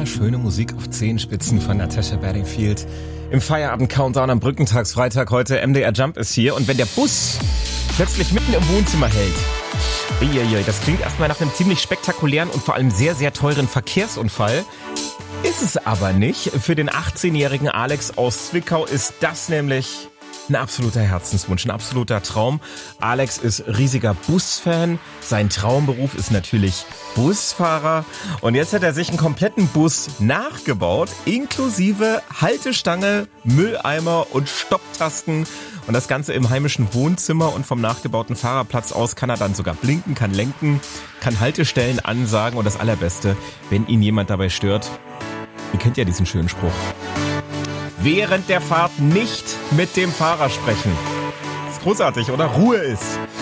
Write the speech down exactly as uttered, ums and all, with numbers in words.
wunderschöne Musik auf Zehenspitzen von Natasha Bedingfield. Im Feierabend-Countdown am Brückentagsfreitag heute. M D R Jump ist hier. Und wenn der Bus plötzlich mitten im Wohnzimmer hält, uiuiui, das klingt erstmal nach einem ziemlich spektakulären und vor allem sehr, sehr teuren Verkehrsunfall. Ist es aber nicht. Für den achtzehnjährigen Alex aus Zwickau ist das nämlich ein absoluter Herzenswunsch, ein absoluter Traum. Alex ist riesiger Busfan. Sein Traumberuf ist natürlich Busfahrer. Und jetzt hat er sich einen kompletten Bus nachgebaut, inklusive Haltestange, Mülleimer und Stopptasten. Und das Ganze im heimischen Wohnzimmer, und vom nachgebauten Fahrerplatz aus kann er dann sogar blinken, kann lenken, kann Haltestellen ansagen. Und das Allerbeste, wenn ihn jemand dabei stört, ihr kennt ja diesen schönen Spruch: während der Fahrt nicht mit dem Fahrer sprechen. Das ist großartig, oder? Ruhe ist.